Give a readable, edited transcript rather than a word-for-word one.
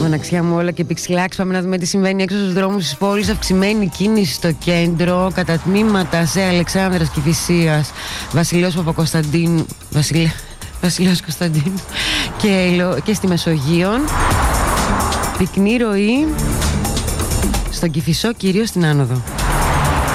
Μοναξιά μου όλα και πιξιλάξ. Πάμε να δούμε τι συμβαίνει έξω στους δρόμους της πόλης. Αυξημένη κίνηση στο κέντρο, κατά τμήματα σε Αλεξάνδρας Κηφισίας, Βασιλέως Παπακοσταντίνου, Βασιλέως Κωνσταντίνου και στη Μεσογείον. Πυκνή ροή στον Κηφισό, κυρίως στην άνοδο.